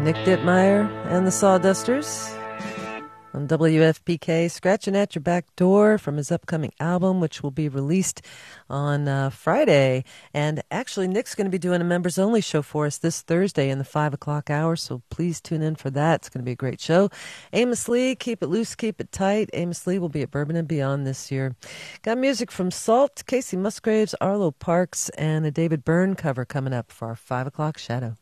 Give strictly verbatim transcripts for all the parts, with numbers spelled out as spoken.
Nick Dittmeyer and the Sawdusters on W F P K, Scratching at Your Back Door from his upcoming album, which will be released on uh, Friday. And actually, Nick's going to be doing a members-only show for us this Thursday in the five o'clock hour, so please tune in for that. It's going to be a great show. Amos Lee, Keep It Loose, Keep It Tight. Amos Lee will be at Bourbon and Beyond this year. Got music from Salt, Casey Musgraves, Arlo Parks, and a David Byrne cover coming up for our five o'clock shadow.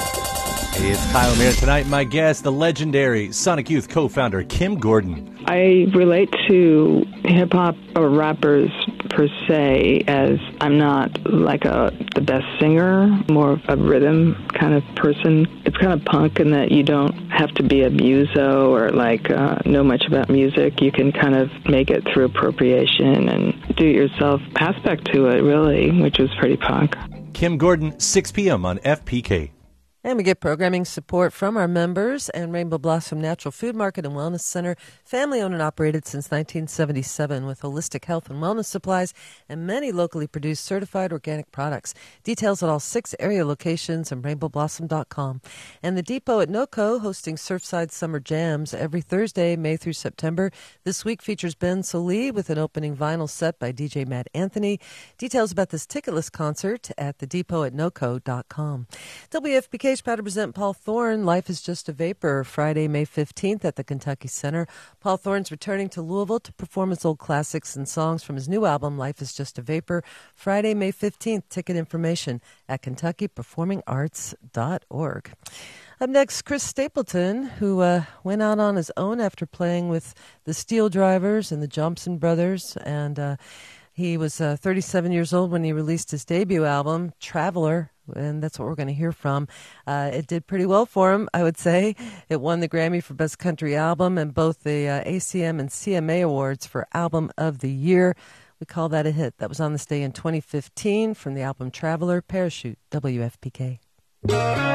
Hey, it's Kyle Mayer tonight. My guest, the legendary Sonic Youth co-founder Kim Gordon. I relate to hip-hop or rappers per se as I'm not like a the best singer, more of a rhythm kind of person. It's kind of punk in that you don't have to be a muso or like uh, know much about music. You can kind of make it through appropriation and do-it-yourself aspect to it, really, which was pretty punk. Kim Gordon, six p.m. on F P K. And we get programming support from our members and Rainbow Blossom Natural Food Market and Wellness Center, family-owned and operated since nineteen seventy-seven with holistic health and wellness supplies and many locally produced certified organic products. Details at all six area locations and rainbow blossom dot com. And the Depot at NoCo hosting Surfside Summer Jams every Thursday, May through September. This week features Ben Solee with an opening vinyl set by D J Matt Anthony. Details about this ticketless concert at the depot at noco dot com. W F P K proud to present Paul Thorne, Life is Just a Vapor, Friday, May fifteenth at the Kentucky Center. Paul Thorne's returning to Louisville to perform his old classics and songs from his new album, Life is Just a Vapor, Friday, May fifteenth. Ticket information at kentucky performing arts dot org. Up next, Chris Stapleton, who uh, went out on his own after playing with the Steel Drivers and the Johnson Brothers, and uh, he was uh, thirty-seven years old when he released his debut album, Traveler, and that's what we're going to hear from. Uh, it did pretty well for him, I would say. It won the Grammy for Best Country Album and both the uh, A C M and C M A Awards for Album of the Year. We call that a hit. That was on this day in twenty fifteen from the album Traveler, Parachute, W F P K.